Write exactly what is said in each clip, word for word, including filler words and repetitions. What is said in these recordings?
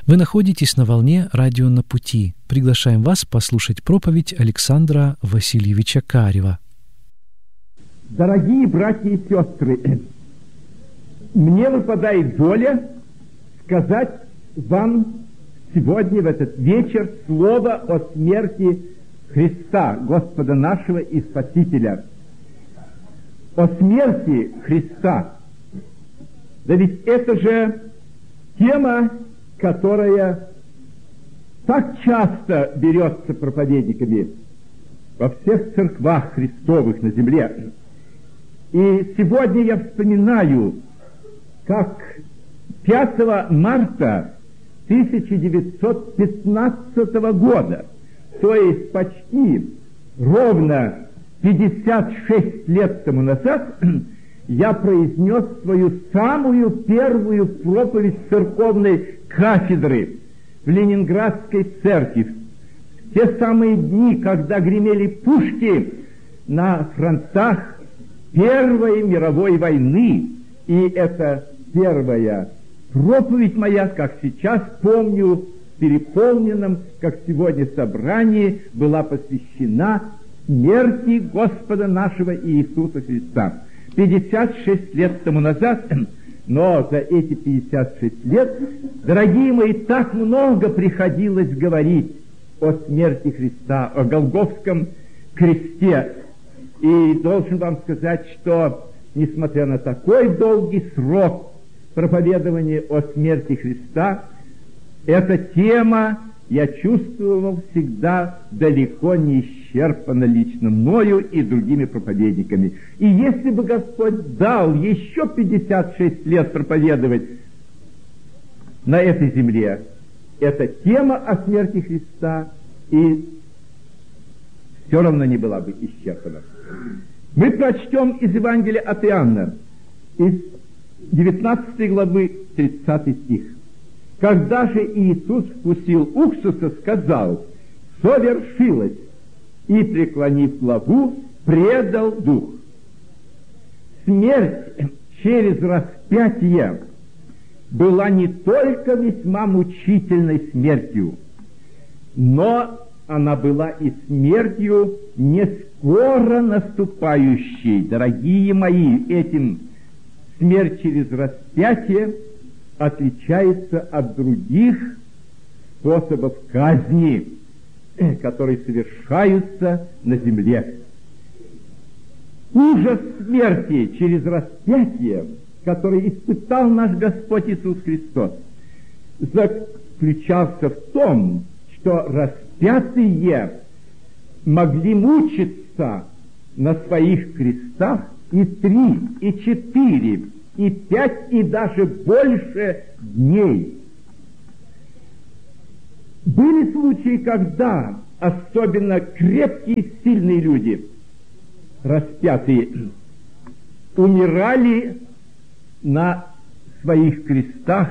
Вы находитесь на волне радио «На пути». Приглашаем вас послушать проповедь Александра Васильевича Карева. Дорогие братья и сестры, мне выпадает доля сказать вам сегодня, в этот вечер, слово о смерти Христа, Господа нашего и Спасителя. О смерти Христа. Да ведь это же тема, которая так часто берется проповедниками во всех церквах Христовых на земле. И сегодня я вспоминаю, как пятого марта тысяча девятьсот пятнадцатого года, то есть почти ровно пятьдесят шесть лет тому назад, я произнес свою самую первую проповедь церковной кафедры в Ленинградской церкви. В те самые дни, когда гремели пушки на фронтах Первой мировой войны. И эта первая проповедь моя, как сейчас помню, в переполненном, как сегодня, собрании, была посвящена смерти Господа нашего Иисуса Христа. пятьдесят шесть лет тому назад, но за эти пятьдесят шесть лет, дорогие мои, так много приходилось говорить о смерти Христа, о Голгофском кресте. И должен вам сказать, что, несмотря на такой долгий срок проповедования о смерти Христа, эта тема, я чувствовал, всегда далеко не исчерпана лично мною и другими проповедниками. И если бы Господь дал еще пятьдесят шесть лет проповедовать на этой земле, эта тема о смерти Христа и все равно не была бы исчерпана. Мы прочтем из Евангелия от Иоанна, из девятнадцатой главы, тридцатый стих. Когда же Иисус вкусил уксуса, сказал: «Совершилось», и, преклонив главу, предал дух. Смерть через распятие была не только весьма мучительной смертью, но она была и смертью не скоро наступающей. Дорогие мои, этим смерть через распятие отличается от других способов казни, которые совершаются на земле. Ужас смерти через распятие, который испытал наш Господь Иисус Христос, заключался в том, что распятые могли мучиться на своих крестах и три, и четыре, и пять, и даже больше дней. Были случаи, когда особенно крепкие и сильные люди, распятые, умирали на своих крестах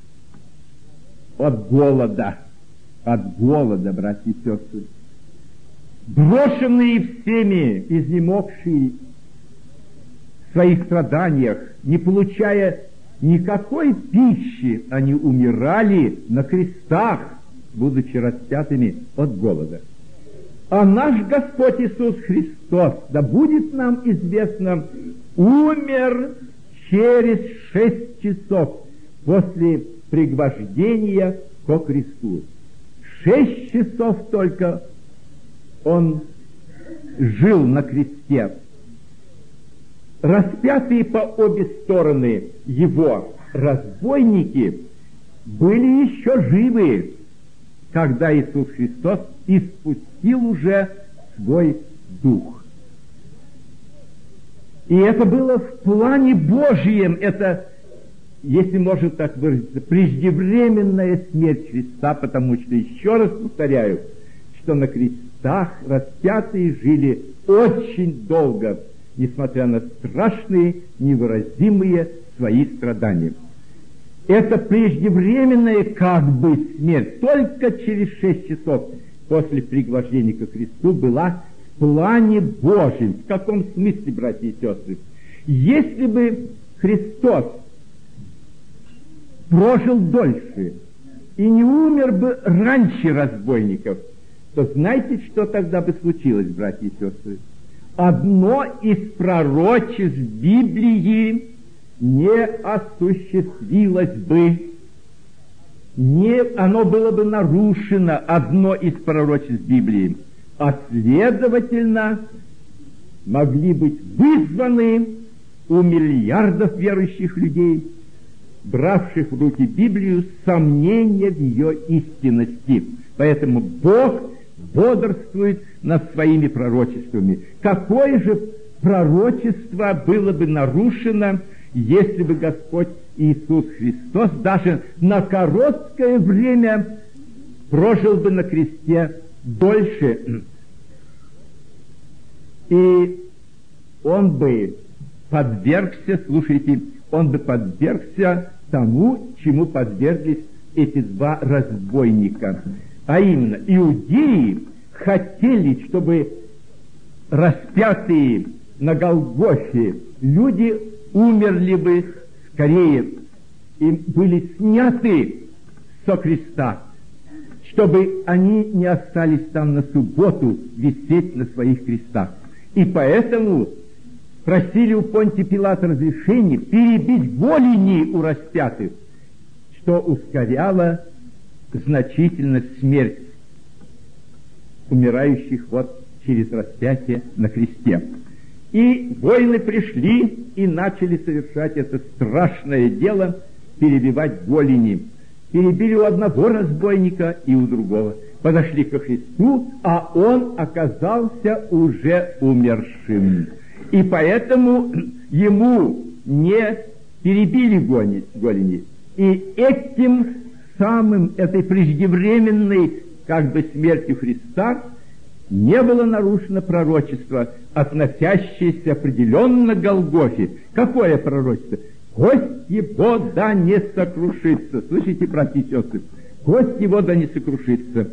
от голода. От голода, братья и сестры. Брошенные всеми, изнемогшие в своих страданиях, не получая никакой пищи, они умирали на крестах, будучи распятыми от голода. А наш Господь Иисус Христос, да будет нам известно, умер через шесть часов после пригвождения ко кресту. Шесть часов только Он жил на кресте. Распятые по обе стороны Его разбойники были еще живы, когда Иисус Христос испустил уже свой дух. И это было в плане Божьем, это, если можно так выразиться, преждевременная смерть Христа, потому что, еще раз повторяю, что на крестах распятые жили очень долго, несмотря на страшные, невыразимые свои страдания. Это преждевременная как бы смерть только через шесть часов после пригвождения ко кресту была в плане Божьем. В каком смысле, братья и сестры? Если бы Христос прожил дольше, и не умер бы раньше разбойников, то знаете, что тогда бы случилось, братья и сестры? Одно из пророчеств Библии не осуществилось бы, не, оно было бы нарушено, одно из пророчеств Библии, а следовательно, могли быть вызваны у миллиардов верующих людей, бравших в руки Библию, сомнения в ее истинности. Поэтому Бог бодрствует над своими пророчествами. Какое же пророчество было бы нарушено, если бы Господь Иисус Христос даже на короткое время прожил бы на кресте дольше, и он бы подвергся, слушайте, он бы подвергся тому, чему подверглись эти два разбойника. А именно, иудеи хотели, чтобы распятые на Голгофе люди умерли бы скорее и были сняты со креста, чтобы они не остались там на субботу висеть на своих крестах. И поэтому просили у Понтия Пилата разрешения перебить голени у распятых, что ускоряло значительно смерть умирающих вот через распятие на кресте. И воины пришли и начали совершать это страшное дело, перебивать голени. Перебили у одного разбойника и у другого. Подошли ко Христу, а он оказался уже умершим. И поэтому ему не перебили голени. И этим самым, этой преждевременной как бы смертью Христа не было нарушено пророчество, относящееся определенно к Голгофе. Какое пророчество? Кость его да не сокрушится. Слышите, братья и сестры? Кость его да не сокрушится.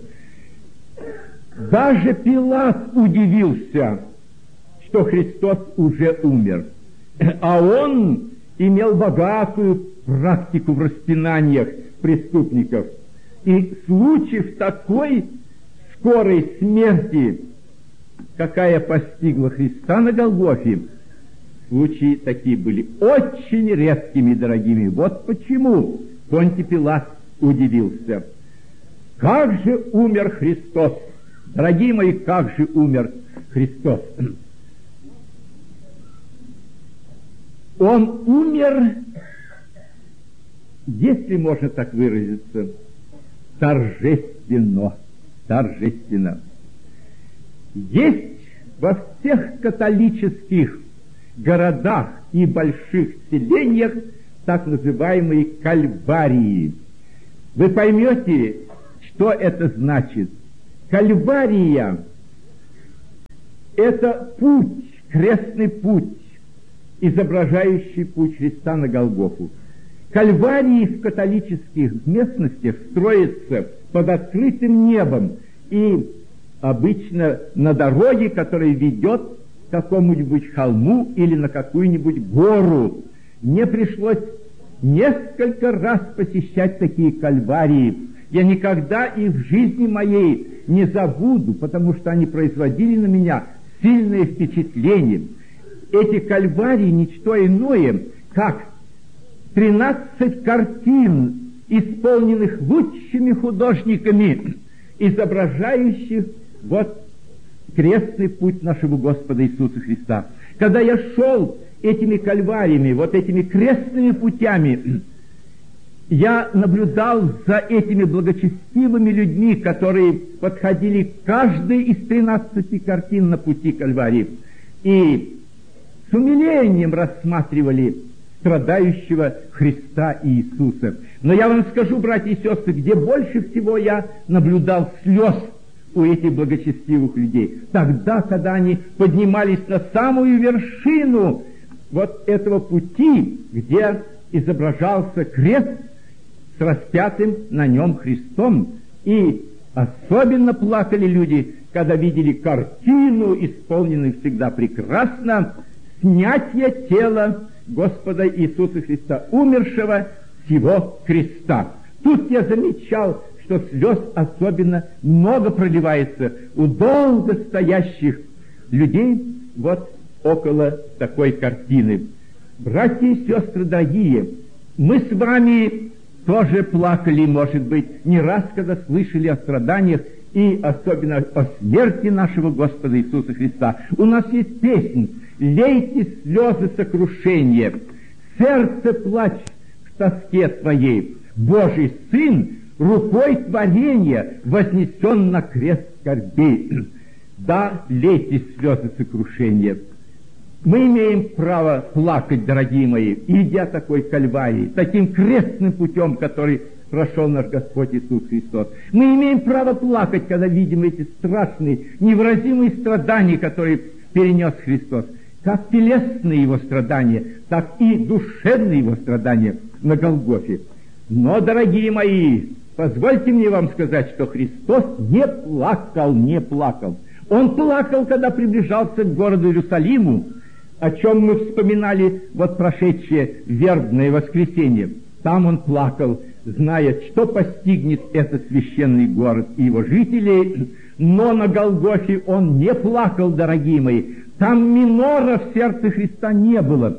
Даже Пилат удивился, что Христос уже умер. А он имел богатую практику в распинаниях преступников. И случаев такой скорой смерти, какая постигла Христа на Голгофе, случаи такие были очень редкими, дорогими. Вот почему Понтий Пилат удивился. Как же умер Христос? Дорогие мои, как же умер Христос? Он умер, если можно так выразиться, торжественно. Торжественно. Есть во всех католических городах и больших селениях так называемые кальварии. Вы поймете, что это значит. Кальвария — это путь, крестный путь, изображающий путь Христа на Голгофу. Кальварии в католических местностях строятся под открытым небом и обычно на дороге, которая ведет к какому-нибудь холму или на какую-нибудь гору. Мне пришлось несколько раз посещать такие кальварии. Я никогда их в жизни моей не забуду, потому что они производили на меня сильное впечатление. Эти кальварии — ничто иное, как тринадцать картин, исполненных лучшими художниками, изображающих вот крестный путь нашего Господа Иисуса Христа. Когда я шел этими кальвариями, вот этими крестными путями, я наблюдал за этими благочестивыми людьми, которые подходили к каждой из тринадцати картин на пути кальварии и с умилением рассматривали страдающего Христа Иисуса. Но я вам скажу, братья и сестры, где больше всего я наблюдал слез у этих благочестивых людей. Тогда, когда они поднимались на самую вершину вот этого пути, где изображался крест с распятым на нем Христом. И особенно плакали люди, когда видели картину, исполненную всегда прекрасно, снятие тела Господа Иисуса Христа, умершего с его креста. Тут тут я замечал, что слез особенно много проливается у долго стоящих людей вот около такой картины. Братья и сестры дорогие, мы с вами тоже плакали, может быть, не раз, когда слышали о страданиях и особенно о смерти нашего Господа Иисуса Христа. У нас есть песня «Лейте слезы сокрушения, сердце плачь в тоске твоей, Божий Сын рукой творения вознесен на крест скорбей». Да, лейте слезы сокрушения. Мы имеем право плакать, дорогие мои, идя такой кальварии, таким крестным путем, который прошел наш Господь Иисус Христос. Мы имеем право плакать, когда видим эти страшные, невыразимые страдания, которые перенес Христос. Как телесные его страдания, так и душевные его страдания на Голгофе. Но, дорогие мои, позвольте мне вам сказать, что Христос не плакал, не плакал. Он плакал, когда приближался к городу Иерусалиму, о чем мы вспоминали вот прошедшее вербное воскресенье. Там он плакал, зная, что постигнет этот священный город и его жителей. Но на Голгофе он не плакал, дорогие мои. Там минора в сердце Христа не было.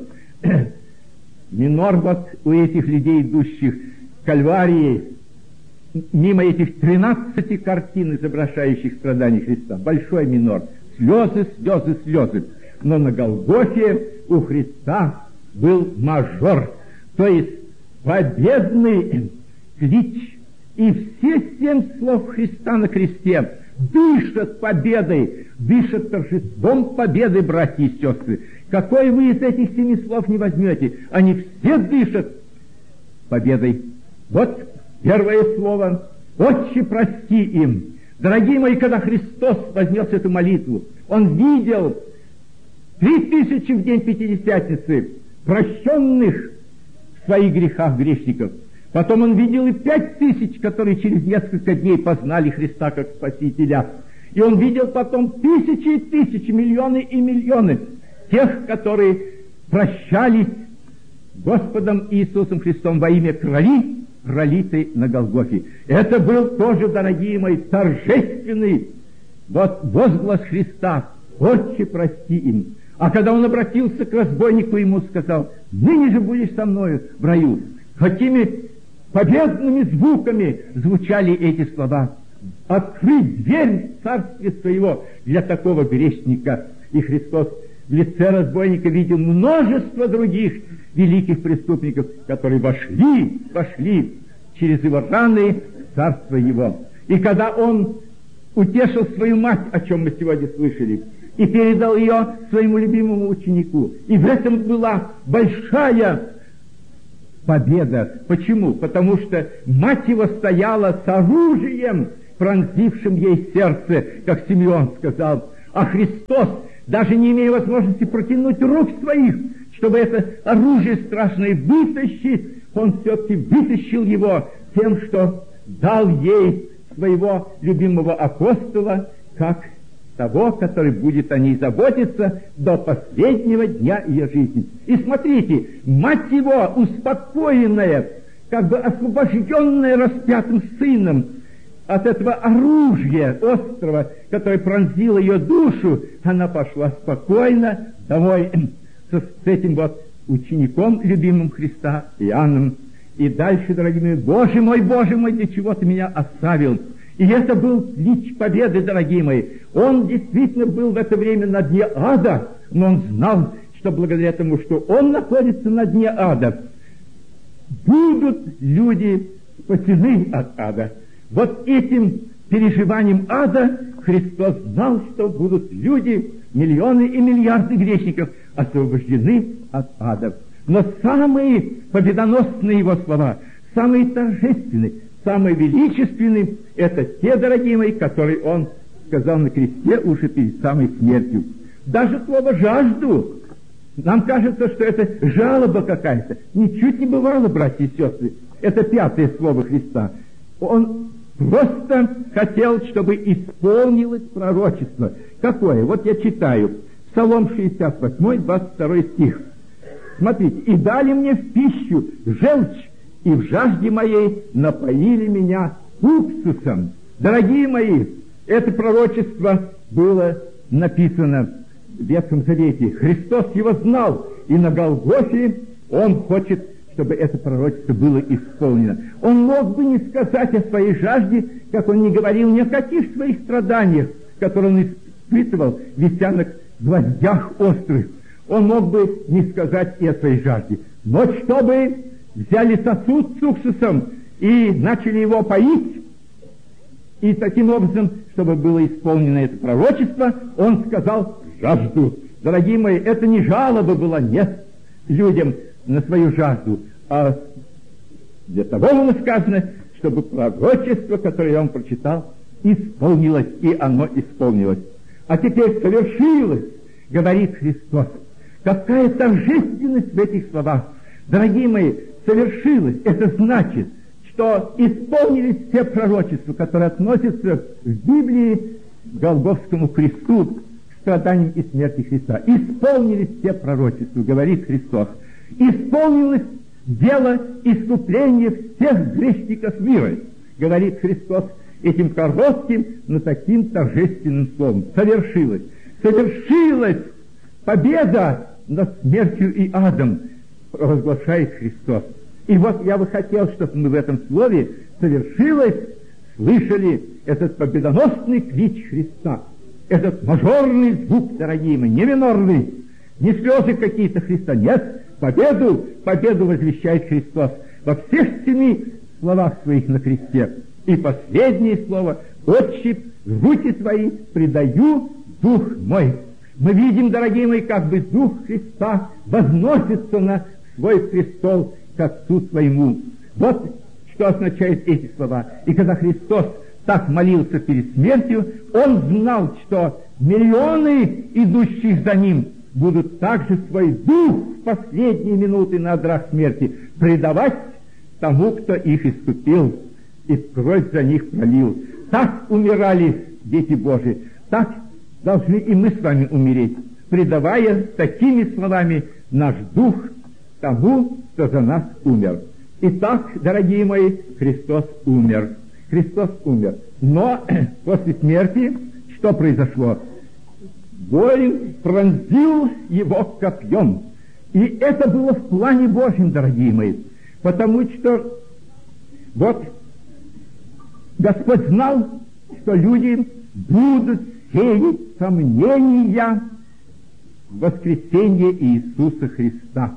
Минор вот у этих людей, идущих к Кальварии, мимо этих тринадцати картин, изображающих страдания Христа. Большой минор. Слезы, слезы, слезы. Но на Голгофе у Христа был мажор, то есть победный клич. И все семь слов Христа на кресте дышат победой, дышат торжеством победы, братья и сестры. Какой вы из этих семи слов не возьмете, они все дышат победой. Вот первое слово «Отче, прости им». Дорогие мои, когда Христос вознес эту молитву, Он видел три тысячи в день Пятидесятницы прощенных в своих грехах грешников. Потом Он видел и пять тысяч, которые через несколько дней познали Христа как Спасителя. И Он видел потом тысячи и тысячи, миллионы и миллионы тех, которые прощались Господом Иисусом Христом во имя крови, пролитой на Голгофе. Это был тоже, дорогие мои, торжественный вот возглас Христа: «Отче, прости им». А когда Он обратился к разбойнику, ему сказал: «Ныне же будешь со мною в раю». Какими победными звуками звучали эти слова: «Открыть дверь царствия своего для такого грешника». И Христос в лице разбойника видел множество других великих преступников, которые вошли, вошли через его раны в царство его. И когда Он утешил свою мать, о чем мы сегодня слышали, и передал ее своему любимому ученику, и в этом была большая победа. Почему? Потому что мать его стояла с оружием, пронзившим ей сердце, как Симеон сказал. А Христос, даже не имея возможности протянуть рук своих, чтобы это оружие страшное вытащить, Он все-таки вытащил его тем, что дал ей своего любимого апостола, как того, который будет о ней заботиться до последнего дня ее жизни. И смотрите, мать его, успокоенная, как бы освобожденная распятым сыном от этого оружия острого, которое пронзило ее душу, она пошла спокойно домой с, с этим вот учеником, любимым Христа, Иоанном. И дальше, дорогие мои: «Боже мой, Боже мой, для чего ты меня оставил?» И это был клич победы, дорогие мои. Он действительно был в это время на дне ада, но он знал, что благодаря тому, что он находится на дне ада, будут люди спасены от ада. Вот этим переживанием ада Христос знал, что будут люди, миллионы и миллиарды грешников, освобождены от ада. Но самые победоносные его слова, самые торжественные, самые величественные — это те, дорогие мои, которые он сказал на кресте уже перед самой смертью. Даже слово «жажду», нам кажется, что это жалоба какая-то. Ничуть не бывало, братья и сестры. Это пятое слово Христа. Он просто хотел, чтобы исполнилось пророчество. Какое? Вот я читаю. Псалом шестьдесят восемь, двадцать второй стих. Смотрите: «И дали мне в пищу желчь и в жажде моей напоили меня уксусом. Дорогие мои, это пророчество было написано в Ветхом Завете. Христос его знал, и на Голгофе Он хочет, чтобы это пророчество было исполнено. Он мог бы не сказать о своей жажде, как Он не говорил ни о каких своих страданиях, которые Он испытывал, вися на гвоздях острых. Он мог бы не сказать и о своей жажде. Но чтобы взяли сосуд с уксусом и начали его поить, и таким образом, чтобы было исполнено это пророчество, Он сказал: жажду. Дорогие мои, это не жалоба была, нет, людям на свою жажду, а для того было сказано, чтобы пророчество, которое Он прочитал, исполнилось, и оно исполнилось. А теперь совершилось, говорит Христос. Какая торжественность в этих словах! Дорогие мои, совершилось, это значит, что исполнились все пророчества, которые относятся в Библии к Голгофскому кресту, к страданиям и смерти Христа. Исполнились все пророчества, говорит Христос. Исполнилось дело искупления всех грешников мира, говорит Христос этим коротким, но таким торжественным словом. Совершилось. Совершилась победа над смертью и адом, провозглашает Христос. И вот я бы хотел, чтобы мы в этом слове «совершилось» слышали этот победоносный клич Христа, этот мажорный звук, дорогие мои, не минорный, не слезы какие-то Христа, нет, победу, победу возвещает Христос во всех семи словах своих на кресте. И последнее слово: «Отче, в руки твои предаю дух мой». Мы видим, дорогие мои, как бы дух Христа возносится на свой престол к Отцу своему. Вот что означают эти слова. И когда Христос так молился перед смертью, Он знал, что миллионы идущих за Ним будут также свой дух в последние минуты на одрах смерти предавать тому, кто их искупил и кровь за них пролил. Так умирали дети Божии, так должны и мы с вами умереть, предавая такими словами наш дух тому, кто за нас умер. Итак, дорогие мои, Христос умер. Христос умер. Но после смерти что произошло? Воин пронзил его копьем. И это было в плане Божьем, дорогие мои. Потому что вот Господь знал, что люди будут сеять сомнения в воскресенье Иисуса Христа.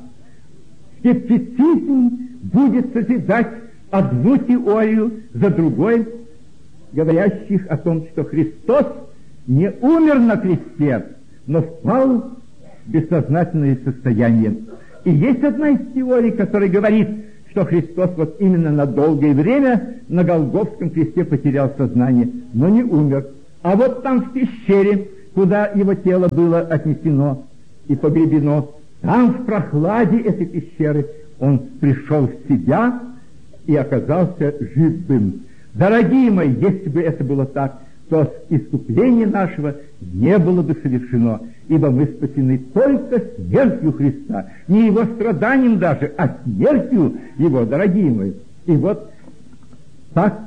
Скептицизм будет созидать одну теорию за другой, говорящих о том, что Христос не умер на кресте, но впал в бессознательное состояние. И есть одна из теорий, которая говорит, что Христос вот именно на долгое время на Голгофском кресте потерял сознание, но не умер. А вот там в пещере, куда его тело было отнесено и погребено, там в прохладе этой пещеры он пришел в себя и оказался живым. Дорогие мои, если бы это было так, то искупление нашего не было бы совершено, ибо мы спасены только смертью Христа, не его страданием даже, а смертью его, дорогие мои. И вот так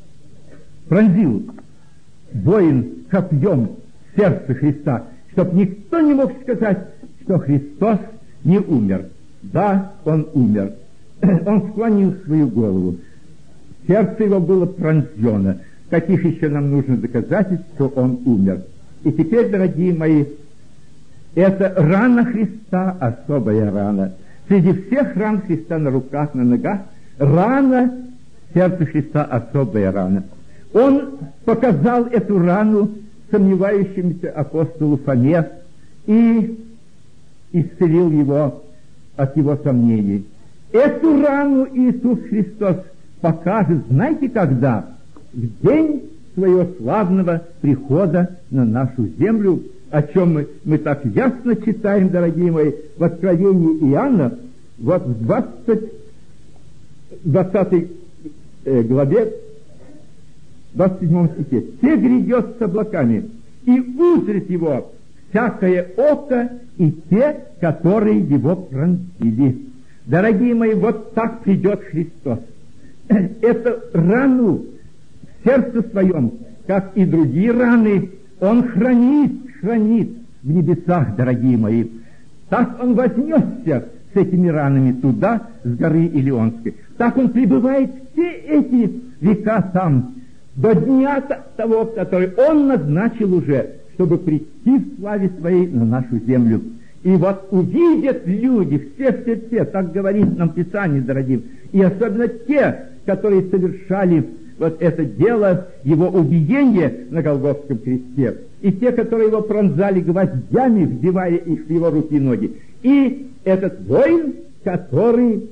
пронзил воин копьем сердце Христа, чтобы никто не мог сказать, что Христос не умер. Да, Он умер. Он склонил свою голову. Сердце его было пронзено. Каких еще нам нужно доказательств, что Он умер? И теперь, дорогие мои, это рана Христа, особая рана. Среди всех ран Христа на руках, на ногах, рана сердца Христа, особая рана. Он показал эту рану сомневающемуся апостолу Фоме и исцелил его от его сомнений. Эту рану Иисус Христос покажет, знаете когда? В день своего славного прихода на нашу землю, о чем мы, мы так ясно читаем, дорогие мои, в Откровении Иоанна, вот в двадцатой главе, двадцать седьмом стихе. «Те грядет с облаками, и узрит его всякое око, и те, которые его пронзили». Дорогие мои, вот так придет Христос. Эту рану в сердце своем, как и другие раны, Он хранит, хранит в небесах, дорогие мои. Так Он вознесся с этими ранами туда, с горы Илионской. Так Он пребывает все эти века там, до дня того, который Он назначил уже, чтобы прийти в славе Своей на нашу землю. И вот увидят люди, все-все-все, так говорит нам Писание, дорогие, и особенно те, которые совершали вот это дело, его убиения на Голгофском кресте, и те, которые его пронзали гвоздями, вбивая их в его руки и ноги, и этот воин, который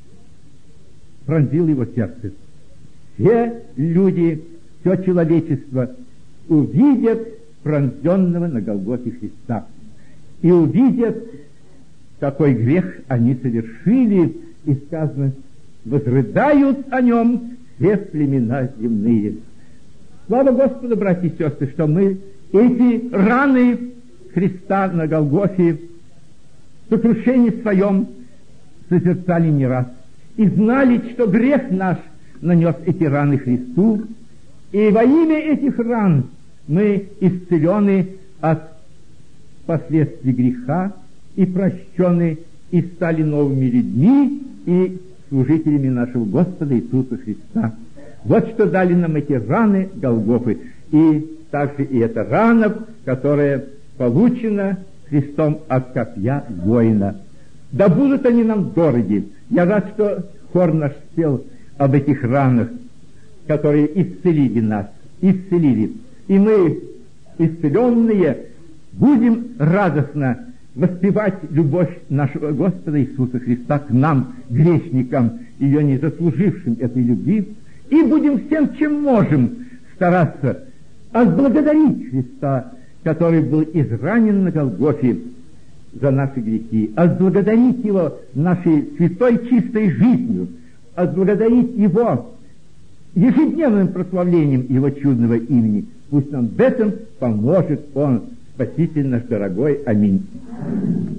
пронзил его сердце. Все люди, все человечество увидят пронзенного на Голгофе Христа и увидят, какой грех они совершили, и сказано, возрыдают о нем все племена земные. Слава Господу, братья и сестры, что мы эти раны Христа на Голгофе в сокрушении своем созерцали не раз и знали, что грех наш нанес эти раны Христу, и во имя этих ран мы исцелены от последствий греха и прощены, и стали новыми людьми и служителями нашего Господа Иисуса Христа. Вот что дали нам эти раны Голгофы, и также и эта рана, которая получена Христом от копья воина. Да будут они нам дороги. Я рад, что хор наш спел об этих ранах, которые исцелили нас, исцелили. И мы, исцеленные, будем радостно воспевать любовь нашего Господа Иисуса Христа к нам, грешникам, ее не заслужившим этой любви, и будем всем, чем можем, стараться отблагодарить Христа, который был изранен на Голгофе за наши грехи, отблагодарить Его нашей святой чистой жизнью, отблагодарить Его ежедневным прославлением Его чудного имени. Пусть нам в этом поможет Он, Спаситель наш дорогой. Аминь.